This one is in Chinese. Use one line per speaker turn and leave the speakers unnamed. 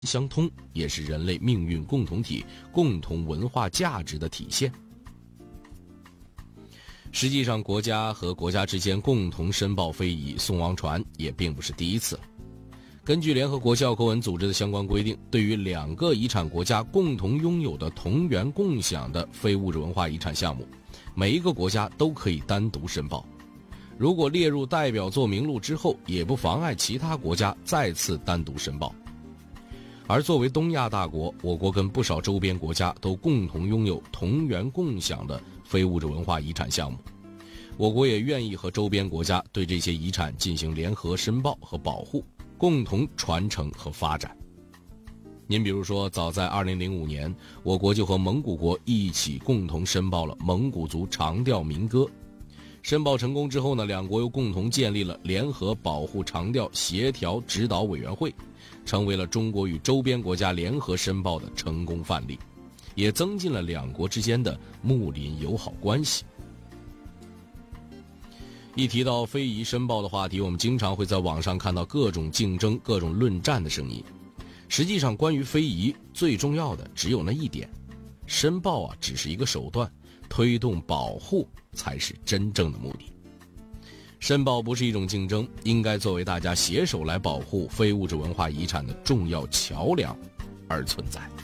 相通，也是人类命运共同体、共同文化价值的体现。实际上，国家和国家之间共同申报非遗、送王传也并不是第一次了。根据联合国教科文组织的相关规定，对于2个遗产国家共同拥有的同源共享的非物质文化遗产项目，每一个国家都可以单独申报。如果列入代表作名录之后，也不妨碍其他国家再次单独申报。而作为东亚大国，我国跟不少周边国家都共同拥有同源共享的非物质文化遗产项目，我国也愿意和周边国家对这些遗产进行联合申报和保护，共同传承和发展。您比如说，早在2005年，我国就和蒙古国一起共同申报了蒙古族长调民歌。申报成功之后呢，2国又共同建立了联合保护长调协调指导委员会，成为了中国与周边国家联合申报的成功范例，也增进了2国之间的睦邻友好关系。一提到非遗申报的话题，我们经常会在网上看到各种竞争、各种论战的声音。实际上，关于非遗最重要的只有那一点，申报只是一个手段，推动保护才是真正的目的。申报不是一种竞争，应该作为大家携手来保护非物质文化遗产的重要桥梁而存在。